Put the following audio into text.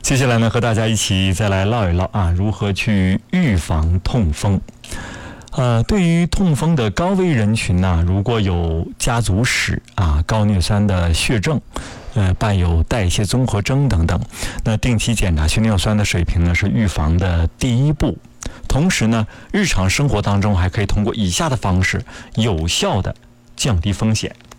接下来呢，和大家一起再来唠一唠如何去预防痛风。对于痛风的高危人群呢，如果有家族史高尿酸的血症，伴有代谢综合征等等，那定期检查血尿酸的水平呢，是预防的第一步。同时呢，日常生活当中还可以通过以下的方式有效的降低风险。